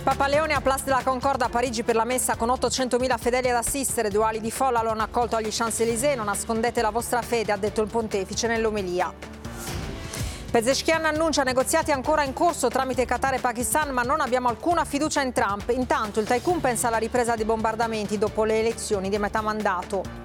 Papa Leone a Place de la Concorde a Parigi per la messa con 800.000 fedeli ad assistere. 2 ali di folla lo hanno accolto agli Champs-Élysées. Non nascondete la vostra fede, ha detto il pontefice nell'omelia. Pezeshkian annuncia negoziati ancora in corso tramite Qatar e Pakistan, ma non abbiamo alcuna fiducia in Trump. Intanto il tycoon pensa alla ripresa dei bombardamenti dopo le elezioni di metà mandato.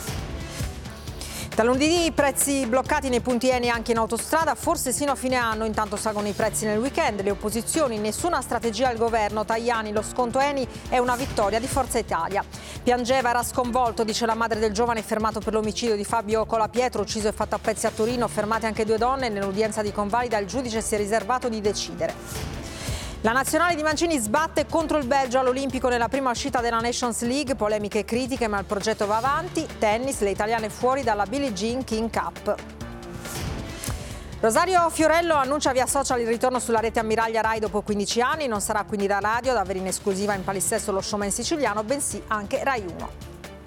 Da lunedì i prezzi bloccati nei punti Eni anche in autostrada, forse sino a fine anno. Intanto salgono i prezzi nel weekend. Le opposizioni, nessuna strategia al governo. Tajani, lo sconto Eni è una vittoria di Forza Italia. Piangeva, era sconvolto, dice la madre del giovane fermato per l'omicidio di Fabio Colapietro, ucciso e fatto a pezzi a Torino. Fermate anche 2 donne. Nell'udienza di convalida il giudice si è riservato di decidere. La nazionale di Mancini sbatte contro il Belgio all'Olimpico nella prima uscita della Nations League. Polemiche e critiche, ma il progetto va avanti. Tennis, le italiane fuori dalla Billie Jean King Cup. Rosario Fiorello annuncia via social il ritorno sulla rete ammiraglia Rai dopo 15 anni. Non sarà quindi la radio ad avere in esclusiva in palinsesto lo showman siciliano, bensì anche Rai 1.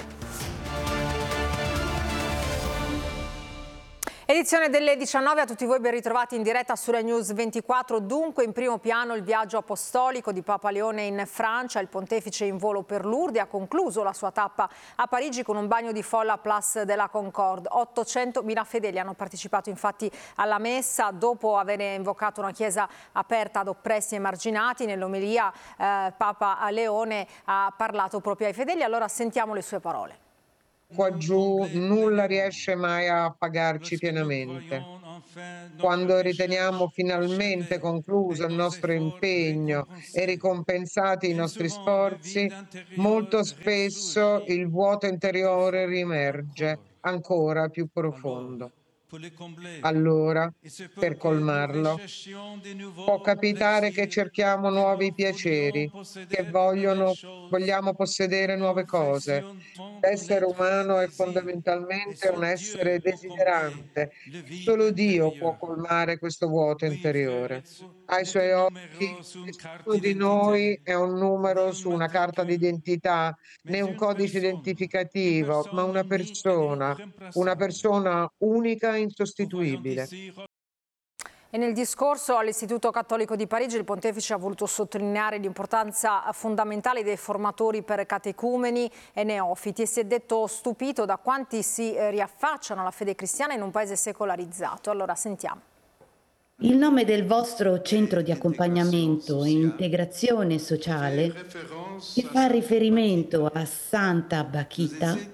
Edizione delle 19, a tutti voi ben ritrovati in diretta su Rai News 24. Dunque in primo piano il viaggio apostolico di Papa Leone in Francia. Il pontefice in volo per Lourdes ha concluso la sua tappa a Parigi con un bagno di folla a Place de la Concorde. 800.000 fedeli hanno partecipato infatti alla messa dopo aver invocato una chiesa aperta ad oppressi e emarginati. Nell'omelia Papa Leone ha parlato proprio ai fedeli, allora sentiamo le sue parole. Qua giù nulla riesce mai a pagarci pienamente. Quando riteniamo finalmente concluso il nostro impegno e ricompensati i nostri sforzi, molto spesso il vuoto interiore riemerge ancora più profondo. Allora, per colmarlo, può capitare che cerchiamo nuovi piaceri, che vogliamo possedere nuove cose. L'essere umano è fondamentalmente un essere desiderante. Solo Dio può colmare questo vuoto interiore. Ai suoi occhi, nessuno di noi è un numero su una carta d'identità, né un codice identificativo, ma una persona unica e insostituibile. E nel discorso all'Istituto Cattolico di Parigi il pontefice ha voluto sottolineare l'importanza fondamentale dei formatori per catecumeni e neofiti e si è detto stupito da quanti si riaffacciano alla fede cristiana in un paese secolarizzato. Allora sentiamo. Il nome del vostro centro di accompagnamento e integrazione sociale, che fa riferimento a Santa Bakhita,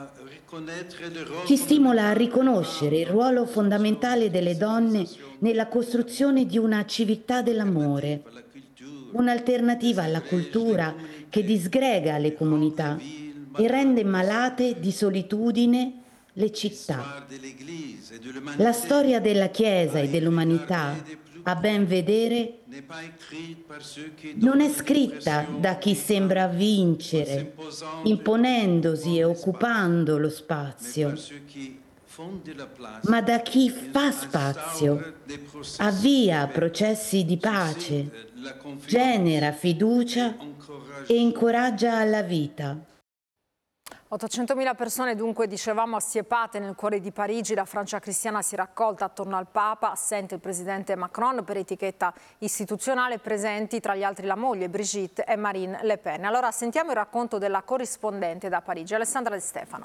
ci stimola a riconoscere il ruolo fondamentale delle donne nella costruzione di una civiltà dell'amore, un'alternativa alla cultura che disgrega le comunità e rende malate di solitudine le città. La storia della Chiesa e dell'umanità, a ben vedere, non è scritta da chi sembra vincere, imponendosi e occupando lo spazio, ma da chi fa spazio, avvia processi di pace, genera fiducia e incoraggia alla vita. 800.000 persone dunque, dicevamo, assiepate nel cuore di Parigi. La Francia cristiana si è raccolta attorno al Papa, assente il presidente Macron per etichetta istituzionale, presenti tra gli altri la moglie Brigitte e Marine Le Pen. Allora sentiamo il racconto della corrispondente da Parigi, Alessandra De Stefano.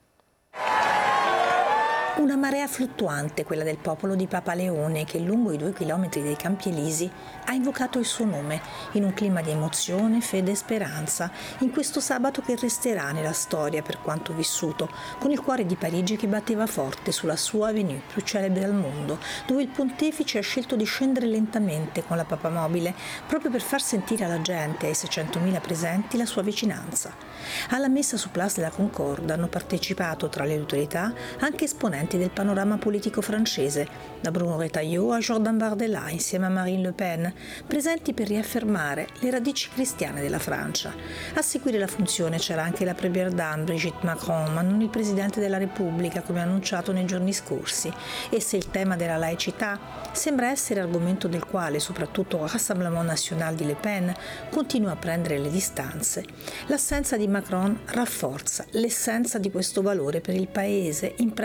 Una marea fluttuante, quella del popolo di Papa Leone, che lungo i 2 chilometri dei Campi Elisi ha invocato il suo nome, in un clima di emozione, fede e speranza, in questo sabato che resterà nella storia per quanto vissuto, con il cuore di Parigi che batteva forte sulla sua avenue più celebre al mondo, dove il pontefice ha scelto di scendere lentamente con la papamobile, proprio per far sentire alla gente, ai 600.000 presenti, la sua vicinanza. Alla messa su Place de la Concorde hanno partecipato tra le autorità anche esponenti del panorama politico francese, da Bruno Retailleau a Jordan Bardella insieme a Marine Le Pen, presenti per riaffermare le radici cristiane della Francia. A seguire la funzione c'era anche la première dame Brigitte Macron, ma non il Presidente della Repubblica come annunciato nei giorni scorsi. E se il tema della laicità sembra essere argomento del quale soprattutto il Rassemblement National di Le Pen continua a prendere le distanze, l'assenza di Macron rafforza l'essenza di questo valore per il Paese impresso nella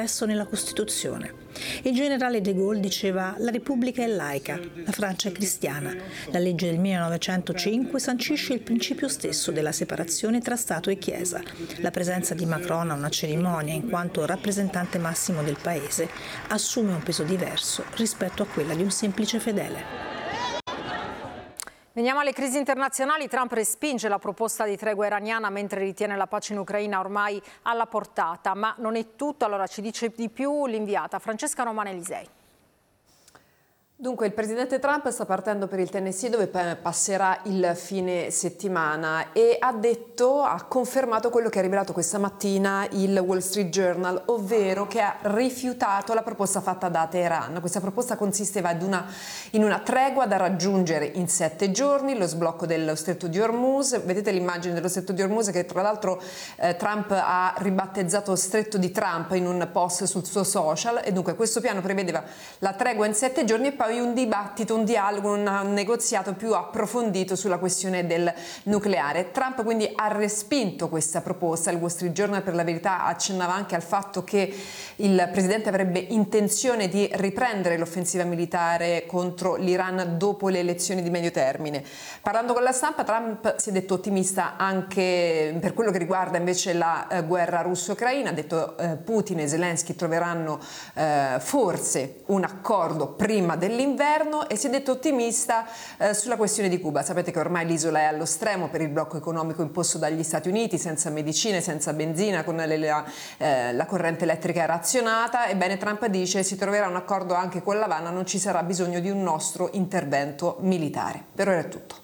della Costituzione. Il generale de Gaulle diceva: la Repubblica è laica, la Francia è cristiana. La legge del 1905 sancisce il principio stesso della separazione tra Stato e Chiesa. La presenza di Macron a una cerimonia, in quanto rappresentante massimo del paese, assume un peso diverso rispetto a quella di un semplice fedele. Veniamo alle crisi internazionali. Trump respinge la proposta di tregua iraniana mentre ritiene la pace in Ucraina ormai alla portata. Ma non è tutto, allora ci dice di più l'inviata Francesca Romano Elisei. Dunque, il presidente Trump sta partendo per il Tennessee, dove passerà il fine settimana, e ha confermato quello che ha rivelato questa mattina il Wall Street Journal, ovvero che ha rifiutato la proposta fatta da Teheran. Questa proposta consisteva in una tregua da raggiungere in 7 giorni, lo sblocco dello stretto di Hormuz. Vedete l'immagine dello stretto di Hormuz, che tra l'altro Trump ha ribattezzato stretto di Trump in un post sul suo social, e dunque questo piano prevedeva la tregua in 7 giorni e poi un dibattito, un dialogo, un negoziato più approfondito sulla questione del nucleare. Trump quindi ha respinto questa proposta. Il Wall Street Journal, per la verità, accennava anche al fatto che il presidente avrebbe intenzione di riprendere l'offensiva militare contro l'Iran dopo le elezioni di medio termine. Parlando con la stampa, Trump si è detto ottimista anche per quello che riguarda invece la guerra russo-ucraina. Ha detto Putin e Zelensky troveranno forse un accordo prima dell'inverno, e si è detto ottimista sulla questione di Cuba. Sapete che ormai l'isola è allo stremo per il blocco economico imposto dagli Stati Uniti, senza medicine, senza benzina, con la corrente elettrica razionata. Ebbene, Trump dice: si troverà un accordo anche con l'Havana, non ci sarà bisogno di un nostro intervento militare. Per ora è tutto.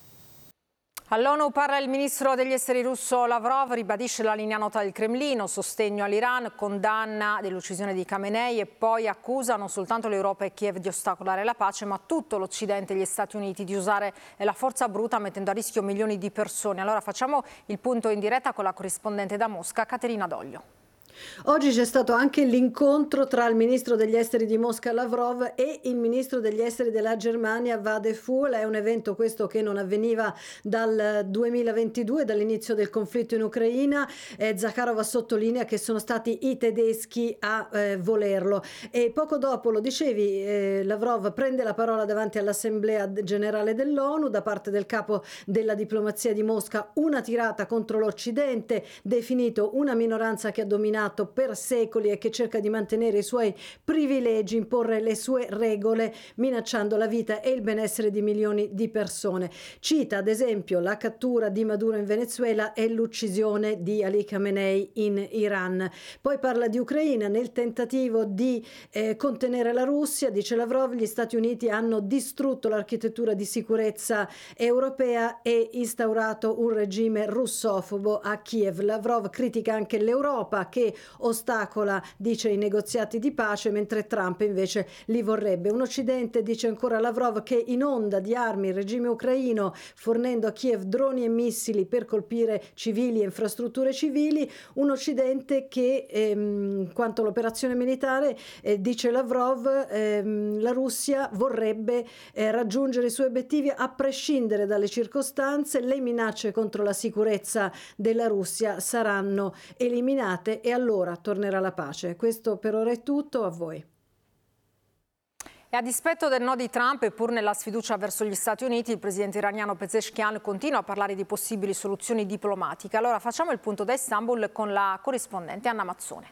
All'ONU parla il ministro degli esteri russo Lavrov, ribadisce la linea nota del Cremlino, sostegno all'Iran, condanna dell'uccisione di Khamenei, e poi accusa non soltanto l'Europa e Kiev di ostacolare la pace, ma tutto l'Occidente e gli Stati Uniti di usare la forza bruta, mettendo a rischio milioni di persone. Allora facciamo il punto in diretta con la corrispondente da Mosca, Caterina Doglio. Oggi c'è stato anche l'incontro tra il ministro degli esteri di Mosca Lavrov e il ministro degli esteri della Germania Wadephul. È un evento questo che non avveniva dal 2022, dall'inizio del conflitto in Ucraina. Zakharov sottolinea che sono stati i tedeschi a volerlo. E poco dopo, lo dicevi, Lavrov prende la parola davanti all'Assemblea generale dell'ONU da parte del capo della diplomazia di Mosca, una tirata contro l'Occidente, definito una minoranza che ha dominato per secoli e che cerca di mantenere i suoi privilegi, imporre le sue regole, minacciando la vita e il benessere di milioni di persone. Cita ad esempio la cattura di Maduro in Venezuela e l'uccisione di Ali Khamenei in Iran. Poi parla di Ucraina. Nel tentativo di contenere la Russia, dice Lavrov, gli Stati Uniti hanno distrutto l'architettura di sicurezza europea e instaurato un regime russofobo a Kiev. Lavrov critica anche l'Europa, che ostacola, dice, i negoziati di pace, mentre Trump invece li vorrebbe. Un Occidente, dice ancora Lavrov, che inonda di armi il regime ucraino, fornendo a Kiev droni e missili per colpire civili e infrastrutture civili. Un Occidente che, quanto all'operazione militare, dice Lavrov, la Russia vorrebbe raggiungere i suoi obiettivi a prescindere dalle circostanze. Le minacce contro la sicurezza della Russia saranno eliminate e allora tornerà la pace. Questo per ora è tutto, a voi. E a dispetto del no di Trump e pur nella sfiducia verso gli Stati Uniti, il presidente iraniano Pezeshkian continua a parlare di possibili soluzioni diplomatiche. Allora facciamo il punto da Istanbul con la corrispondente Anna Mazzone.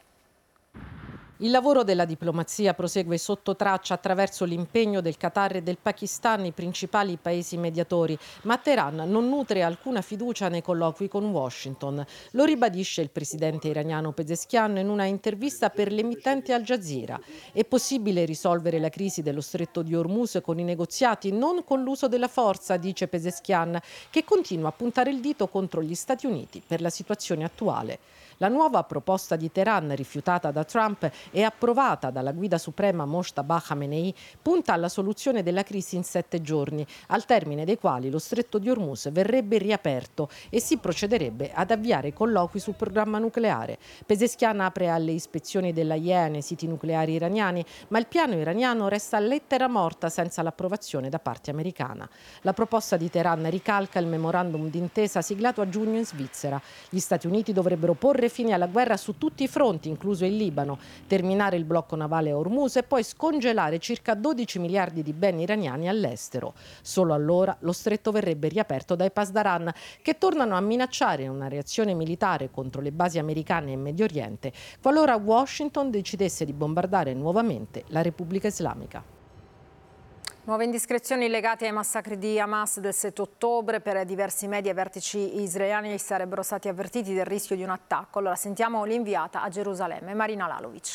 Il lavoro della diplomazia prosegue sotto traccia attraverso l'impegno del Qatar e del Pakistan, i principali paesi mediatori, ma Teheran non nutre alcuna fiducia nei colloqui con Washington. Lo ribadisce il presidente iraniano Pezeshkian in una intervista per l'emittente Al Jazeera. È possibile risolvere la crisi dello stretto di Hormuz con i negoziati, non con l'uso della forza, dice Pezeshkian, che continua a puntare il dito contro gli Stati Uniti per la situazione attuale. La nuova proposta di Teheran, rifiutata da Trump e approvata dalla guida suprema Mojtaba Khamenei, punta alla soluzione della crisi in 7 giorni, al termine dei quali lo stretto di Hormuz verrebbe riaperto e si procederebbe ad avviare colloqui sul programma nucleare. Pezeshkian apre alle ispezioni dell'AIEA nei siti nucleari iraniani, ma il piano iraniano resta lettera morta senza l'approvazione da parte americana. La proposta di Teheran ricalca il memorandum d'intesa siglato a giugno in Svizzera. Gli Stati Uniti dovrebbero porre fine alla guerra su tutti i fronti, incluso il Libano, terminare il blocco navale a Hormuz e poi scongelare circa 12 miliardi di beni iraniani all'estero. Solo allora lo stretto verrebbe riaperto dai Pasdaran, che tornano a minacciare una reazione militare contro le basi americane in Medio Oriente qualora Washington decidesse di bombardare nuovamente la Repubblica Islamica. Nuove indiscrezioni legate ai massacri di Hamas del 7 ottobre. Per diversi media i vertici israeliani sarebbero stati avvertiti del rischio di un attacco. Allora sentiamo l'inviata a Gerusalemme, Marina Lalovic.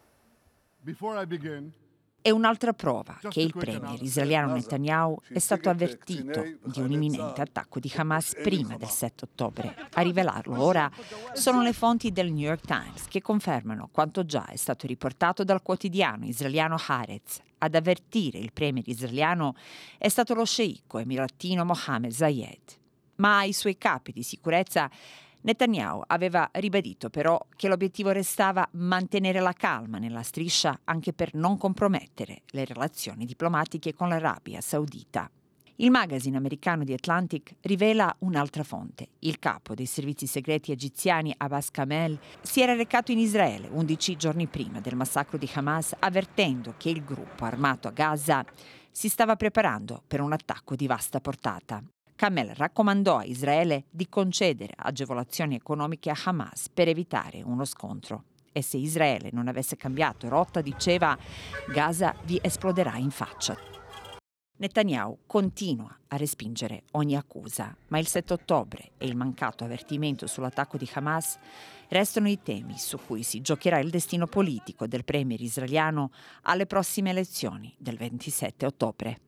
È un'altra prova che il premier israeliano Netanyahu è stato avvertito di un imminente attacco di Hamas prima del 7 ottobre. A rivelarlo ora sono le fonti del New York Times, che confermano quanto già è stato riportato dal quotidiano israeliano Haaretz. Ad avvertire il premier israeliano è stato lo sceicco emiratino Mohammed Zayed. Ma ai suoi capi di sicurezza Netanyahu aveva ribadito però che l'obiettivo restava mantenere la calma nella striscia, anche per non compromettere le relazioni diplomatiche con l'Arabia Saudita. Il magazine americano The Atlantic rivela un'altra fonte. Il capo dei servizi segreti egiziani Abbas Kamel si era recato in Israele 11 giorni prima del massacro di Hamas, avvertendo che il gruppo armato a Gaza si stava preparando per un attacco di vasta portata. Kamel raccomandò a Israele di concedere agevolazioni economiche a Hamas per evitare uno scontro. E se Israele non avesse cambiato rotta, diceva, Gaza vi esploderà in faccia. Netanyahu continua a respingere ogni accusa, ma il 7 ottobre e il mancato avvertimento sull'attacco di Hamas restano i temi su cui si giocherà il destino politico del premier israeliano alle prossime elezioni del 27 ottobre.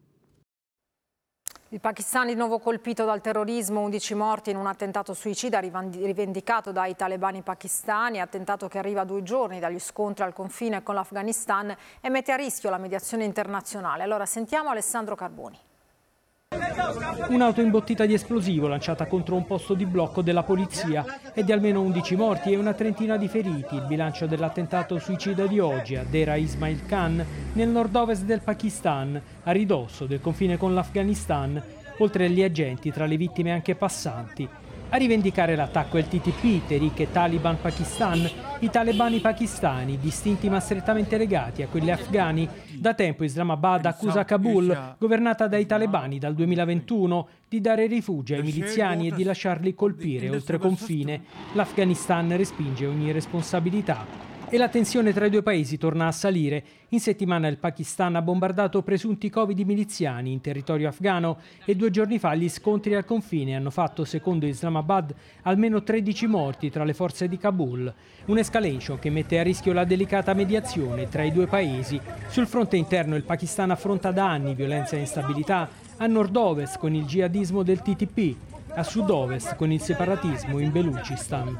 Il Pakistan di nuovo colpito dal terrorismo, 11 morti in un attentato suicida rivendicato dai talebani pakistani, attentato che arriva a 2 giorni dagli scontri al confine con l'Afghanistan e mette a rischio la mediazione internazionale. Allora sentiamo Alessandro Carboni. Un'auto imbottita di esplosivo lanciata contro un posto di blocco della polizia e di almeno 11 morti e una trentina di feriti. Il bilancio dell'attentato suicida di oggi a Dera Ismail Khan, nel nord-ovest del Pakistan, a ridosso del confine con l'Afghanistan. Oltre agli agenti, tra le vittime anche passanti. A rivendicare l'attacco è il TTP, Tehrik Taliban Pakistan, i talebani pakistani, distinti ma strettamente legati a quelli afghani. Da tempo Islamabad accusa Kabul, governata dai talebani dal 2021, di dare rifugio ai miliziani e di lasciarli colpire oltre confine. L'Afghanistan respinge ogni responsabilità. E la tensione tra i due paesi torna a salire. In settimana il Pakistan ha bombardato presunti covi di miliziani in territorio afghano e 2 giorni fa gli scontri al confine hanno fatto, secondo Islamabad, almeno 13 morti tra le forze di Kabul. Un'escalation che mette a rischio la delicata mediazione tra i due paesi. Sul fronte interno il Pakistan affronta da anni violenza e instabilità, a nord-ovest con il jihadismo del TTP, a sud-ovest con il separatismo in Belucistan.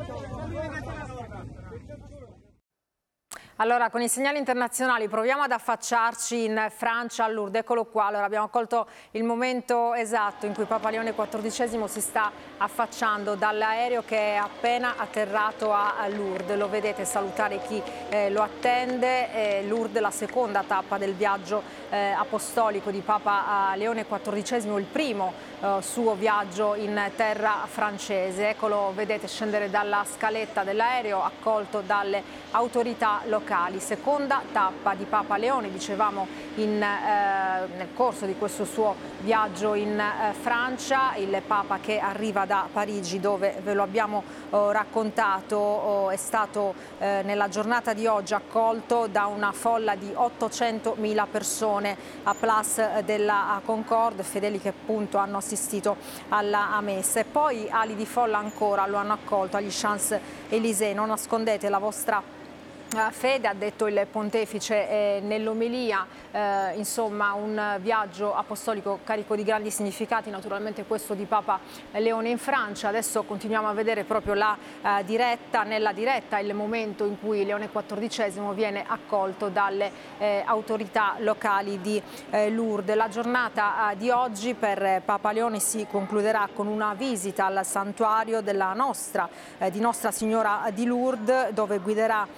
Allora, con i segnali internazionali proviamo ad affacciarci in Francia, a Lourdes. Eccolo qua. Allora, abbiamo colto il momento esatto in cui Papa Leone XIV si sta affacciando dall'aereo che è appena atterrato a Lourdes. Lo vedete salutare chi lo attende. Lourdes, la seconda tappa del viaggio apostolico di Papa Leone XIV, il primo suo viaggio in terra francese. Eccolo, vedete scendere dalla scaletta dell'aereo, accolto dalle autorità locali. Seconda tappa di Papa Leone, dicevamo nel corso di questo suo viaggio in Francia, il Papa che arriva da Parigi, dove ve lo abbiamo raccontato, è stato nella giornata di oggi accolto da una folla di 800.000 persone a Place della Concorde, fedeli che appunto hanno assistito alla messa. E poi ali di folla ancora lo hanno accolto agli Champs-Élysées. Non nascondete la vostra fede, ha detto il pontefice nell'omelia, insomma un viaggio apostolico carico di grandi significati, naturalmente questo di Papa Leone in Francia. Adesso continuiamo a vedere proprio la diretta, nella diretta il momento in cui Leone XIV viene accolto dalle autorità locali di Lourdes. La giornata di oggi per Papa Leone si concluderà con una visita al santuario di Nostra Signora di Lourdes, dove guiderà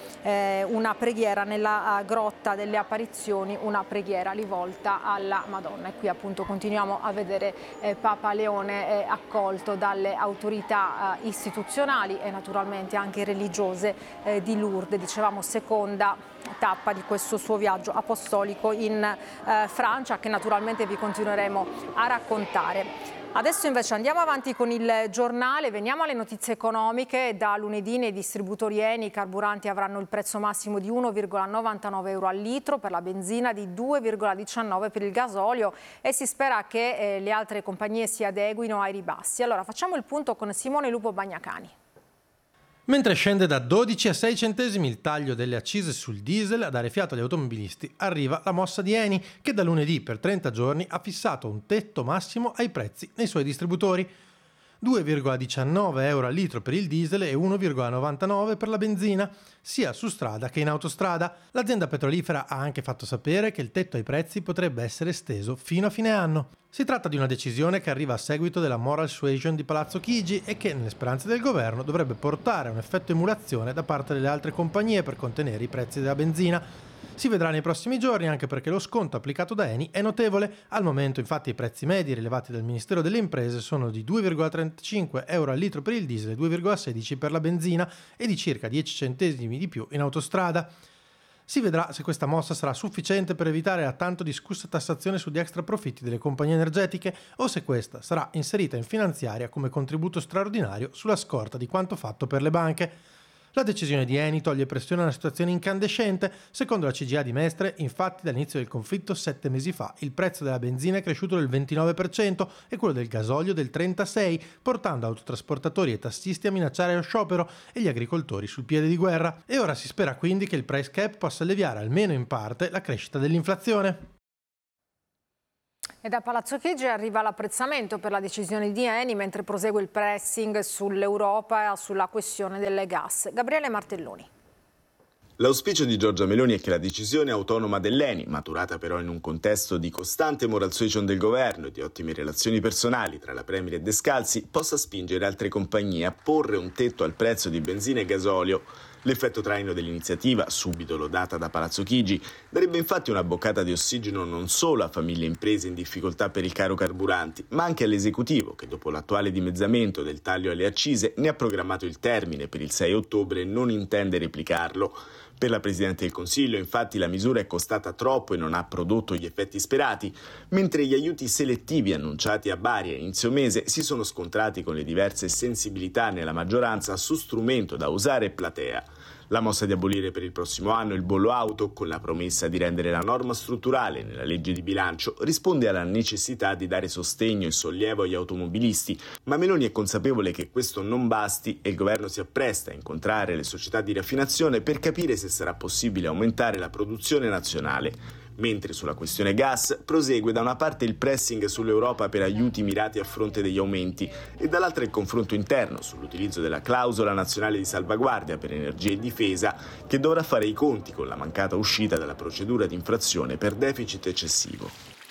una preghiera nella grotta delle apparizioni, una preghiera rivolta alla Madonna. E qui appunto continuiamo a vedere Papa Leone accolto dalle autorità istituzionali e naturalmente anche religiose di Lourdes, dicevamo seconda tappa di questo suo viaggio apostolico in Francia, che naturalmente vi continueremo a raccontare. Adesso invece andiamo avanti con il giornale, veniamo alle notizie economiche. Da lunedì nei distributori Eni i carburanti avranno il prezzo massimo di 1,99 euro al litro per la benzina, di 2,19 per il gasolio, e si spera che le altre compagnie si adeguino ai ribassi. Allora facciamo il punto con Simone Lupo Bagnacani. Mentre scende da 12 a 6 centesimi il taglio delle accise sul diesel, a dare fiato agli automobilisti arriva la mossa di Eni, che da lunedì per 30 giorni ha fissato un tetto massimo ai prezzi nei suoi distributori. 2,19 euro al litro per il diesel e 1,99 per la benzina, sia su strada che in autostrada. L'azienda petrolifera ha anche fatto sapere che il tetto ai prezzi potrebbe essere esteso fino a fine anno. Si tratta di una decisione che arriva a seguito della moral suasion di Palazzo Chigi e che, nelle speranze del governo, dovrebbe portare a un effetto emulazione da parte delle altre compagnie per contenere i prezzi della benzina. Si vedrà nei prossimi giorni, anche perché lo sconto applicato da Eni è notevole. Al momento infatti i prezzi medi rilevati dal Ministero delle Imprese sono di 2,35 euro al litro per il diesel e 2,16 per la benzina e di circa 10 centesimi di più in autostrada. Si vedrà se questa mossa sarà sufficiente per evitare la tanto discussa tassazione sugli extra profitti delle compagnie energetiche o se questa sarà inserita in finanziaria come contributo straordinario sulla scorta di quanto fatto per le banche. La decisione di Eni toglie pressione a una situazione incandescente. Secondo la CGIA di Mestre, infatti, dall'inizio del conflitto 7 mesi fa, il prezzo della benzina è cresciuto del 29% e quello del gasolio del 36%, portando autotrasportatori e tassisti a minacciare lo sciopero e gli agricoltori sul piede di guerra. E ora si spera quindi che il price cap possa alleviare almeno in parte la crescita dell'inflazione. E da Palazzo Chigi arriva l'apprezzamento per la decisione di Eni, mentre prosegue il pressing sull'Europa e sulla questione del gas. Gabriele Martelloni. L'auspicio di Giorgia Meloni è che la decisione autonoma dell'Eni, maturata però in un contesto di costante moral suasion del governo e di ottime relazioni personali tra la Premier e Descalzi, possa spingere altre compagnie a porre un tetto al prezzo di benzina e gasolio. L'effetto traino dell'iniziativa, subito lodata da Palazzo Chigi, darebbe infatti una boccata di ossigeno non solo a famiglie e imprese in difficoltà per il caro carburanti, ma anche all'esecutivo che dopo l'attuale dimezzamento del taglio alle accise ne ha programmato il termine per il 6 ottobre e non intende replicarlo. Per la Presidente del Consiglio, infatti, la misura è costata troppo e non ha prodotto gli effetti sperati, mentre gli aiuti selettivi annunciati a Bari a inizio mese si sono scontrati con le diverse sensibilità nella maggioranza su strumento da usare e platea. La mossa di abolire per il prossimo anno il bollo auto, con la promessa di rendere la norma strutturale nella legge di bilancio, risponde alla necessità di dare sostegno e sollievo agli automobilisti, ma Meloni è consapevole che questo non basti e il governo si appresta a incontrare le società di raffinazione per capire se sarà possibile aumentare la produzione nazionale. Mentre sulla questione gas prosegue da una parte il pressing sull'Europa per aiuti mirati a fronte degli aumenti e dall'altra il confronto interno sull'utilizzo della clausola nazionale di salvaguardia per energia e difesa, che dovrà fare i conti con la mancata uscita dalla procedura di infrazione per deficit eccessivo.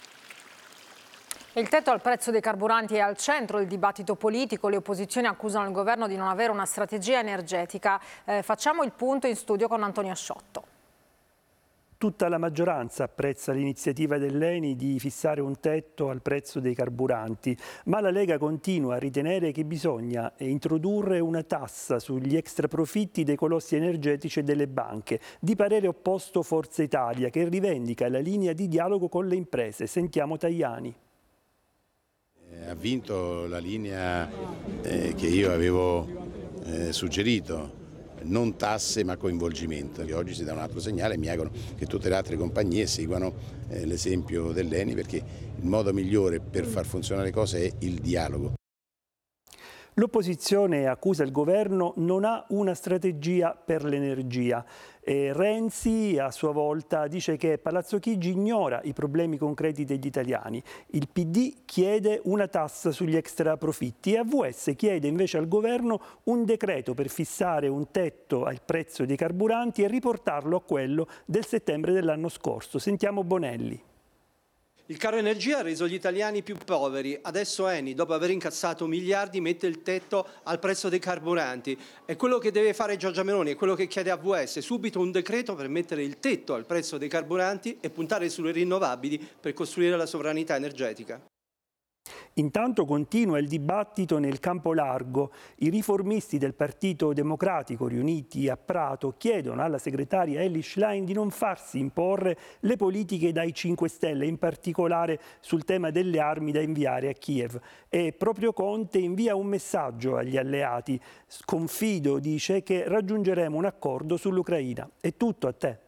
Il tetto al prezzo dei carburanti è al centro del dibattito politico. Le opposizioni accusano il governo di non avere una strategia energetica. Facciamo il punto in studio con Antonio Sciotto. Tutta la maggioranza apprezza l'iniziativa dell'Eni di fissare un tetto al prezzo dei carburanti, ma la Lega continua a ritenere che bisogna introdurre una tassa sugli extraprofitti dei colossi energetici e delle banche. Di parere opposto Forza Italia, che rivendica la linea di dialogo con le imprese. Sentiamo Tajani. Ha vinto la linea che io avevo suggerito. Non tasse ma coinvolgimento. E oggi si dà un altro segnale e mi auguro che tutte le altre compagnie seguano l'esempio dell'Eni, perché il modo migliore per far funzionare le cose è il dialogo. L'opposizione accusa il governo non ha una strategia per l'energia. Renzi a sua volta dice che Palazzo Chigi ignora i problemi concreti degli italiani. Il PD chiede una tassa sugli extraprofitti e AVS chiede invece al governo un decreto per fissare un tetto al prezzo dei carburanti e riportarlo a quello del settembre dell'anno scorso. Sentiamo Bonelli. Il caro energia ha reso gli italiani più poveri. Adesso Eni, dopo aver incassato miliardi, mette il tetto al prezzo dei carburanti. È quello che deve fare Giorgia Meloni, è quello che chiede AVS. Subito un decreto per mettere il tetto al prezzo dei carburanti e puntare sulle rinnovabili per costruire la sovranità energetica. Intanto continua il dibattito nel campo largo. I riformisti del Partito Democratico riuniti a Prato chiedono alla segretaria Elly Schlein di non farsi imporre le politiche dai 5 Stelle, in particolare sul tema delle armi da inviare a Kiev. E proprio Conte invia un messaggio agli alleati. Sconfido, dice, che raggiungeremo un accordo sull'Ucraina. È tutto, a te.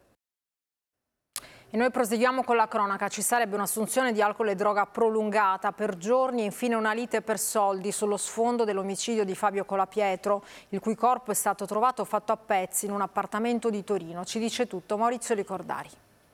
E noi proseguiamo con la cronaca. Ci sarebbe un'assunzione di alcol e droga prolungata per giorni e infine una lite per soldi sullo sfondo dell'omicidio di Fabio Colapietro, il cui corpo è stato trovato fatto a pezzi in un appartamento di Torino. Ci dice tutto Maurizio Ricordari.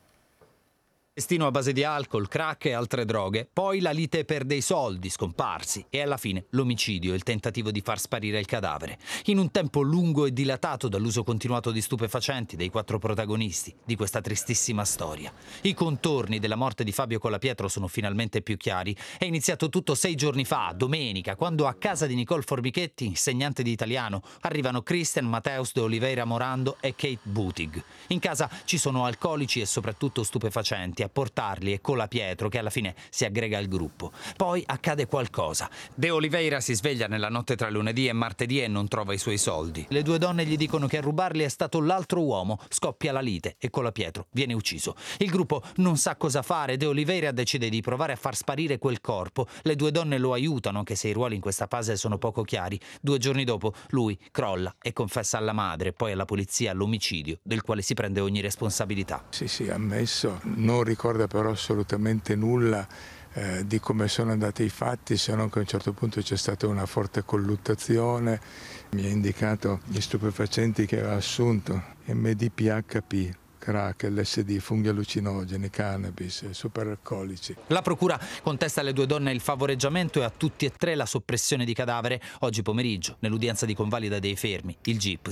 Destino a base di alcol, crack e altre droghe, poi la lite per dei soldi scomparsi e alla fine l'omicidio e il tentativo di far sparire il cadavere. In un tempo lungo e dilatato dall'uso continuato di stupefacenti dei 4 protagonisti di questa tristissima storia. I contorni della morte di Fabio Colapietro sono finalmente più chiari. È iniziato tutto 6 giorni fa, domenica, quando a casa di Nicole Formichetti, insegnante di italiano, arrivano Christian Mateus de Oliveira Morando e Kate Butig. In casa ci sono alcolici e soprattutto stupefacenti. A portarli è Colapietro, che alla fine si aggrega al gruppo. Poi accade qualcosa. De Oliveira si sveglia nella notte tra lunedì e martedì e non trova i suoi soldi. Le 2 donne gli dicono che a rubarli è stato l'altro uomo. Scoppia la lite e Colapietro viene ucciso. Il gruppo non sa cosa fare. De Oliveira decide di provare a far sparire quel corpo. Le 2 donne lo aiutano, anche se i ruoli in questa fase sono poco chiari. 2 giorni dopo lui crolla e confessa alla madre e poi alla polizia l'omicidio, del quale si prende ogni responsabilità. Sì, ammesso. Non ricorda però assolutamente nulla di come sono andati i fatti, se non che a un certo punto c'è stata una forte colluttazione. Mi ha indicato gli stupefacenti che aveva assunto: MDPHP, crack, LSD, funghi allucinogeni, cannabis, superalcolici. La procura contesta alle 2 donne il favoreggiamento e a tutti e 3 la soppressione di cadavere. Oggi pomeriggio, nell'udienza di convalida dei fermi, il GIP